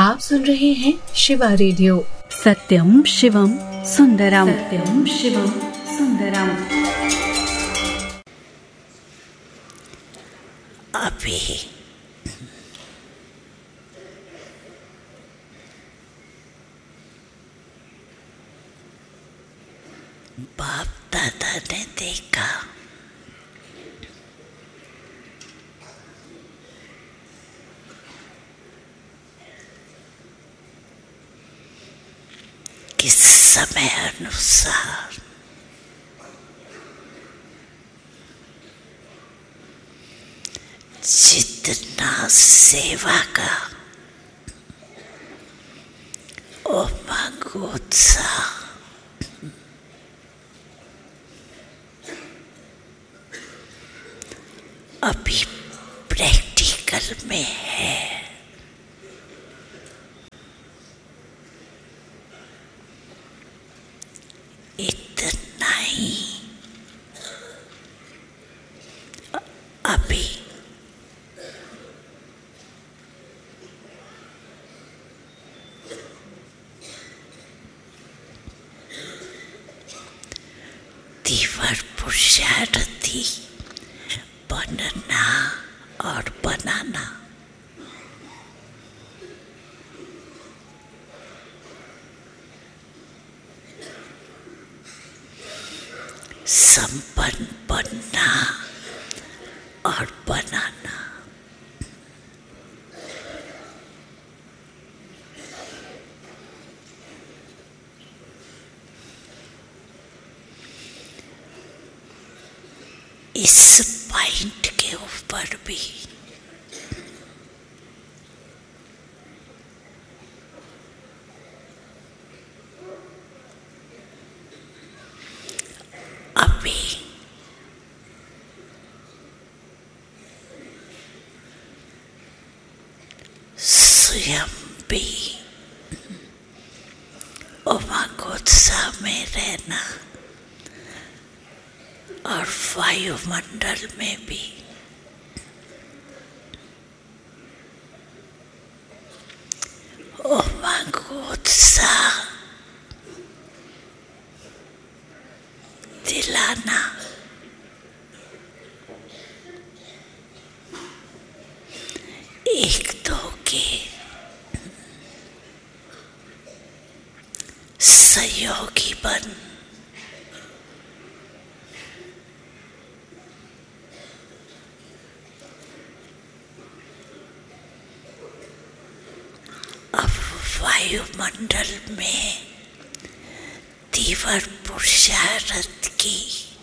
आप सुन रहे हैं शिवा रेडियो। सत्यम शिवम सुंदरम, सत्यम शिवम सुंदरम। अभी बाप दादा ने देखा कि समय अनुसार जितना सेवा का उमंग उत्साह अभी प्रैक्टिकल में है, इतना ही अभी तीव्र पुरुषार्थी बनना और बनाना संपन्न बनना और बनाना इस पॉइंट के ऊपर भी अभी स्वयं भी उमंग उत्साह में रहना और वायुमंडल में भी उमंग उत्साह दिलाना एक दो के सहयोगी बन वायुमंडल में तीव्र पुरुषार्थ की